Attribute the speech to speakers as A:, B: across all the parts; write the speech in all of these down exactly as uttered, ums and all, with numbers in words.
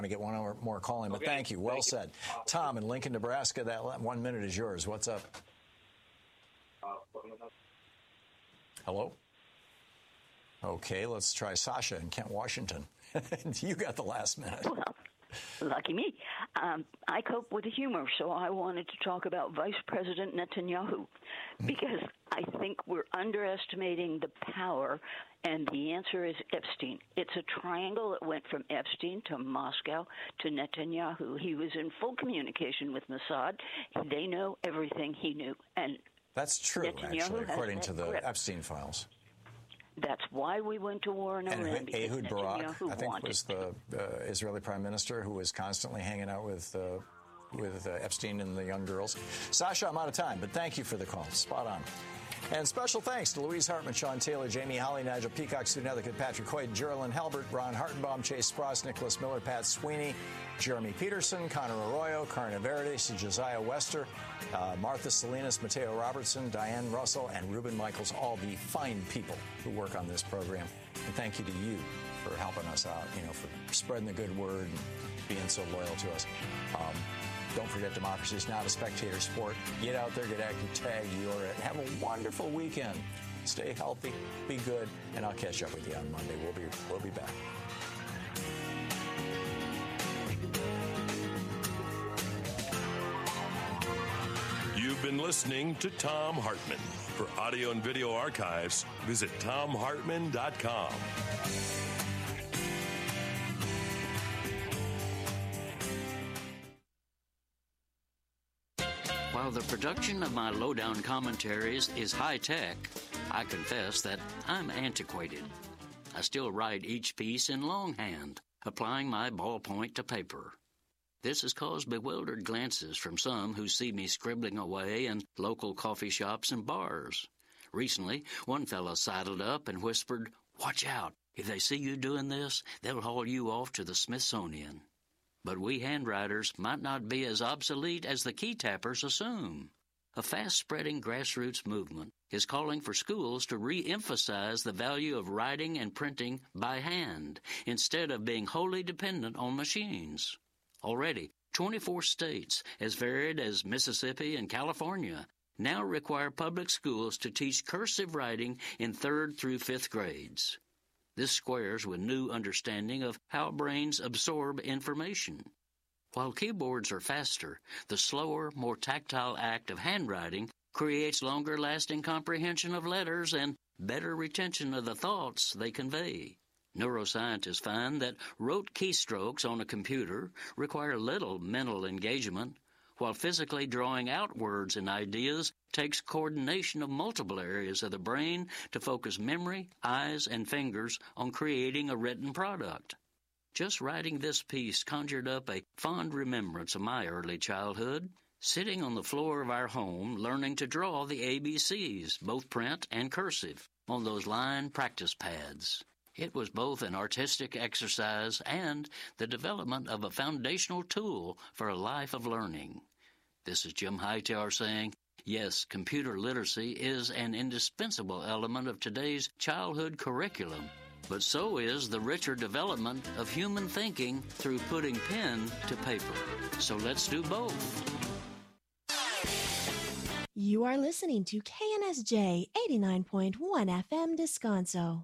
A: to get one or more call in, but
B: okay.
A: thank you. Well
B: thank
A: said.
B: You.
A: Tom in Lincoln, Nebraska, that one minute is yours. What's up? Hello? Okay, let's try Sasha in Kent, Washington. You got the last minute.
C: Well, lucky me. Um, I cope with humor, so I wanted to talk about Vice President Netanyahu, because I think we're underestimating the power, and the answer is Epstein. It's a triangle that went from Epstein to Moscow to Netanyahu. He was in full communication with Mossad. They know everything he knew. And
A: that's true,
C: Netanyahu
A: actually, according to the
C: grip.
A: Epstein files.
C: That's why we went to war in Iran.
A: And Ehud Barak, I think,
C: wanted.
A: was the uh, Israeli prime minister who was constantly hanging out with uh, with uh, Epstein and the young girls. Sasha, I'm out of time, but thank you for the call. Spot on. And special thanks to Louise Hartman, Sean Taylor, Jamie Holly, Nigel Peacock, Sue Nethercutt, Patrick Hoyt, Geraldine Halbert, Ron Hartenbaum, Chase Spross, Nicholas Miller, Pat Sweeney, Jeremy Peterson, Connor Arroyo, Karna Verides, Josiah Wester, uh, Martha Salinas, Mateo Robertson, Diane Russell, and Ruben Michaels, all the fine people who work on this program. And thank you to you for helping us out, you know, for spreading the good word and being so loyal to us. Um, Don't forget, democracy is not a spectator sport. Get out there, get active, tag your it. Have a wonderful weekend. Stay healthy, be good, and I'll catch up with you on Monday. We'll be we'll be back.
D: You've been listening to Thom Hartmann. For audio and video archives, visit thom hartmann dot com.
E: While the production of my lowdown commentaries is high-tech, I confess that I'm antiquated. I still write each piece in longhand, applying my ballpoint to paper. This has caused bewildered glances from some who see me scribbling away in local coffee shops and bars. Recently, one fellow sidled up and whispered, "Watch out. If they see you doing this, they'll haul you off to the Smithsonian." But we handwriters might not be as obsolete as the key tappers assume. A fast-spreading grassroots movement is calling for schools to re-emphasize the value of writing and printing by hand instead of being wholly dependent on machines. Already, twenty-four states, as varied as Mississippi and California, now require public schools to teach cursive writing in third through fifth grades. This squares with new understanding of how brains absorb information. While keyboards are faster, the slower, more tactile act of handwriting creates longer-lasting comprehension of letters and better retention of the thoughts they convey. Neuroscientists find that rote keystrokes on a computer require little mental engagement, while physically drawing out words and ideas takes coordination of multiple areas of the brain to focus memory, eyes, and fingers on creating a written product. Just writing this piece conjured up a fond remembrance of my early childhood, sitting on the floor of our home learning to draw the A B Cs, both print and cursive, on those line practice pads. It was both an artistic exercise and the development of a foundational tool for a life of learning. This is Jim Hightower saying, yes, computer literacy is an indispensable element of today's childhood curriculum, but so is the richer development of human thinking through putting pen to paper. So let's do both.
F: You are listening to K N S J eighty-nine point one F M Descanso.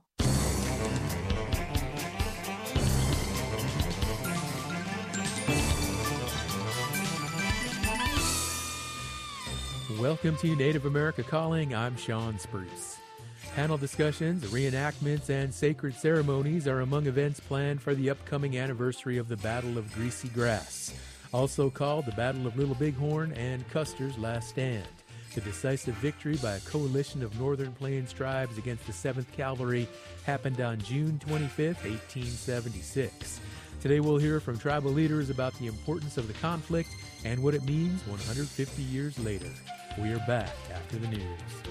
G: Welcome to Native America Calling. I'm Sean Spruce. Panel discussions, reenactments, and sacred ceremonies are among events planned for the upcoming anniversary of the Battle of Greasy Grass, also called the Battle of Little Bighorn and Custer's Last Stand. The decisive victory by a coalition of Northern Plains tribes against the seventh Cavalry happened on June twenty-fifth, eighteen seventy-six. Today we'll hear from tribal leaders about the importance of the conflict and what it means one hundred fifty years later. We are back after the news.